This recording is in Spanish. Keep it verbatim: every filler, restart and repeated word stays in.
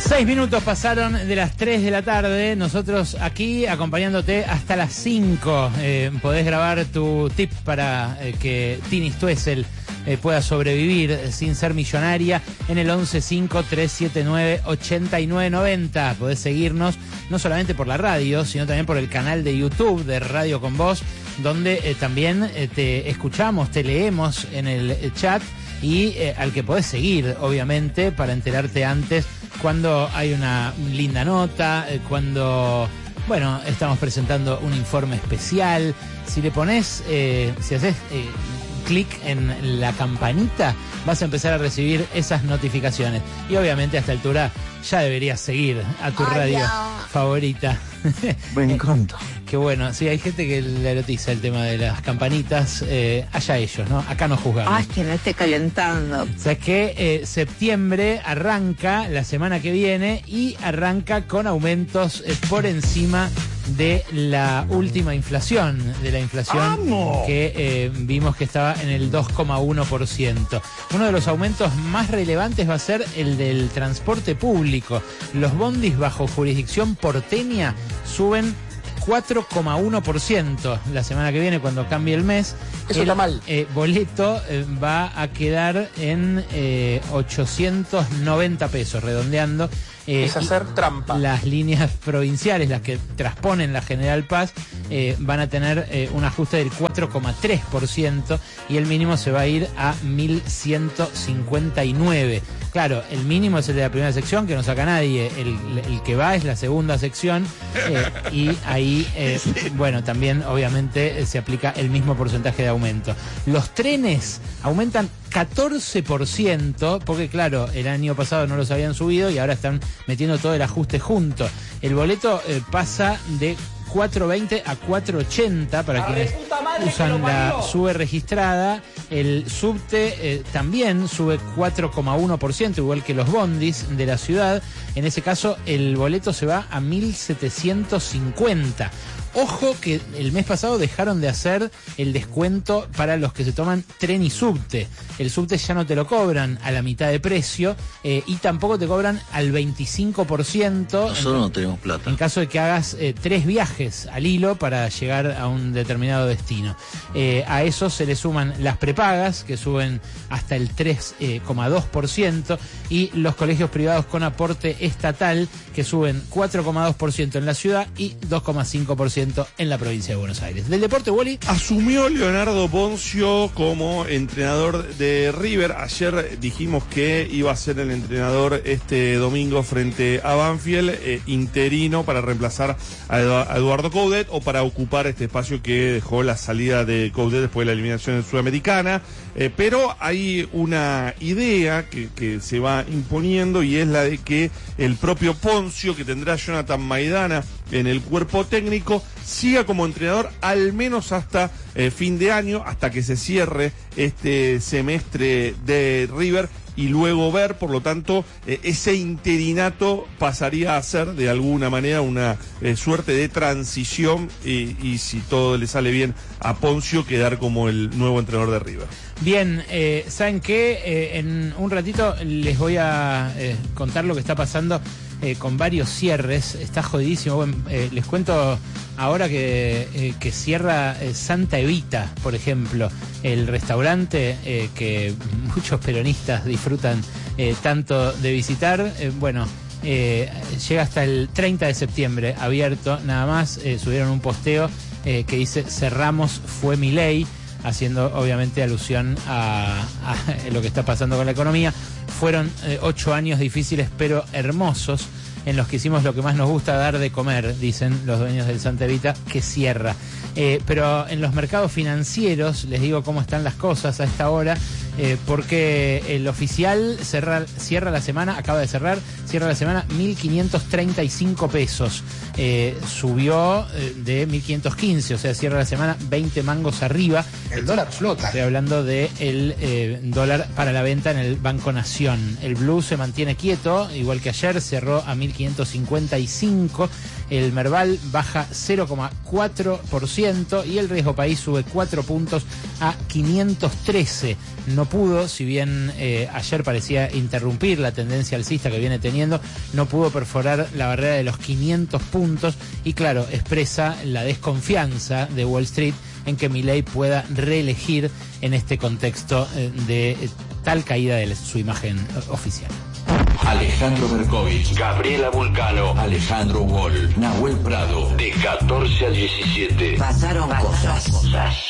Seis minutos pasaron de las tres de la tarde, nosotros aquí acompañándote hasta las cinco. Eh, podés grabar tu tip para eh, que Tini Stoessel eh, pueda sobrevivir sin ser millonaria en el once cinco tres siete nueve ocho nueve nueve cero. Podés seguirnos no solamente por la radio, sino también por el canal de YouTube de Radio Con Vos, donde eh, también eh, te escuchamos, te leemos en el chat y eh, al que podés seguir, obviamente, para enterarte antes cuando hay una linda nota, eh, cuando, bueno, estamos presentando un informe especial. Si le pones, eh, si haces eh, clic en la campanita, vas a empezar a recibir esas notificaciones. Y obviamente a esta altura ya deberías seguir a tu Ay, radio ya. favorita. Me encanta. Qué bueno, sí, hay gente que le erotiza el tema de las campanitas, eh, allá ellos, ¿no? Acá no juzgamos. Ay, que no esté calentando. O sea que eh, septiembre arranca la semana que viene y arranca con aumentos eh, por encima de la última inflación, de la inflación ¡Vamos! que eh, vimos que estaba en el dos coma uno por ciento. Uno de los aumentos más relevantes va a ser el del transporte público. Los bondis bajo jurisdicción porteña suben cuatro coma uno por ciento la semana que viene cuando cambie el mes. Eso el, está mal. eh, boleto eh, va a quedar en eh, ochocientos noventa pesos, redondeando. Eh, Es hacer trampa. Las líneas provinciales, las que transponen la General Paz, eh, van a tener eh, un ajuste del cuatro coma tres por ciento y el mínimo se va a ir a mil ciento cincuenta y nueve. Claro, el mínimo es el de la primera sección, que no saca nadie. El, el que va es la segunda sección eh, y ahí, eh, bueno, también obviamente eh, se aplica el mismo porcentaje de aumento. Los trenes aumentan catorce por ciento, porque claro, el año pasado no los habían subido y ahora están metiendo todo el ajuste junto. El boleto eh, pasa de cuatro veinte a cuatro ochenta para quienes usan la SUBE registrada. El subte eh, también sube cuatro coma uno por ciento, igual que los bondis de la ciudad. En ese caso, el boleto se va a mil setecientos cincuenta. Ojo que el mes pasado dejaron de hacer el descuento para los que se toman tren y subte. El subte ya no te lo cobran a la mitad de precio eh, y tampoco te cobran al veinticinco por ciento. Nosotros no tenemos plata. En caso de que hagas eh, tres viajes al hilo para llegar a un determinado destino. Eh, a eso se le suman las prepagas, que suben hasta el tres coma dos por ciento, y los colegios privados con aporte estatal, que suben cuatro coma dos por ciento en la ciudad y dos coma cinco por ciento en la provincia de Buenos Aires. Del deporte, Wally. Asumió Leonardo Poncio como entrenador de River. Ayer dijimos que iba a ser el entrenador este domingo frente a Banfield, eh, interino para reemplazar a, Edu- a Eduardo Coudet o para ocupar este espacio que dejó la salida de Coudet después de la eliminación en Sudamericana. Eh, pero hay una idea que, que se va imponiendo y es la de que el propio Poncio, que tendrá a Jonathan Maidana en el cuerpo técnico, siga como entrenador al menos hasta eh, fin de año, hasta que se cierre este semestre de River y luego ver, por lo tanto, eh, ese interinato pasaría a ser de alguna manera una eh, suerte de transición y, y si todo le sale bien a Poncio, quedar como el nuevo entrenador de River. Bien, eh, ¿saben qué? Eh, en un ratito les voy a eh, contar lo que está pasando eh, con varios cierres. Está jodidísimo. Bueno, eh, les cuento ahora que, eh, que cierra eh, Santa Evita, por ejemplo, el restaurante eh, que muchos peronistas disfrutan eh, tanto de visitar. Eh, bueno, eh, llega hasta el treinta de septiembre abierto, nada más. Eh, subieron un posteo eh, que dice cerramos, fue mi ley, haciendo obviamente alusión a, a lo que está pasando con la economía. Fueron eh, ocho años difíciles pero hermosos, en los que hicimos lo que más nos gusta, dar de comer, dicen los dueños del Santa Evita, que cierra. Eh, pero en los mercados financieros, les digo cómo están las cosas a esta hora, eh, porque el oficial cerra, cierra la semana, acaba de cerrar, cierra la semana mil quinientos treinta y cinco pesos. Eh, subió eh, de mil quinientos quince, o sea, cierra la semana veinte mangos arriba. El dólar flota. Estoy hablando del de eh, dólar para la venta en el Banco Nación. El blue se mantiene quieto, igual que ayer, cerró a mil mil quinientos cincuenta y cinco, el Merval baja cero coma cuatro por ciento y el riesgo país sube cuatro puntos a quinientos trece. No pudo, si bien eh, ayer parecía interrumpir la tendencia alcista que viene teniendo, no pudo perforar la barrera de los quinientos puntos y claro, expresa la desconfianza de Wall Street en que Milei pueda reelegir en este contexto eh, de eh, tal caída de su imagen eh, oficial. Alejandro Berkovich, Gabriela Vulcano, Alejandro Wall, Nahuel Prado, de catorce a diecisiete. Pasaron cosas.